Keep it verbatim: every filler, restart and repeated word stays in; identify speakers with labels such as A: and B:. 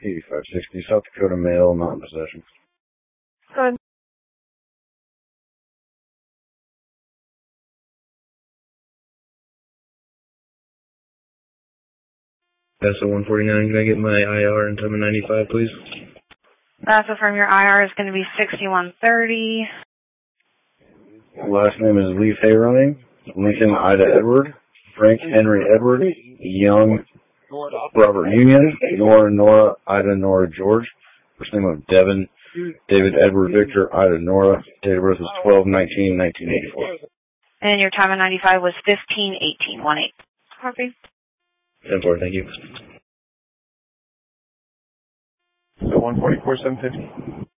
A: eighty-five sixty, South Dakota male, not in possession.
B: Go ahead.
C: S O one forty-nine, can I get my I R and time of ninety-five, please?
B: That's from your I R is going to be sixty-one thirty.
A: Last name is Leaf Hay Running, Lincoln Ida Edward, Frank Henry Edward, Young Robert Union, Nora Nora Ida Nora George. First name of Devin David Edward Victor Ida Nora. Date of birth is twelve nineteen nineteen eighty-four.
B: And your time of ninety-five was fifteen eighteen one eight. Copy.
C: ten four, thank you.
D: So one forty-four seven fifty.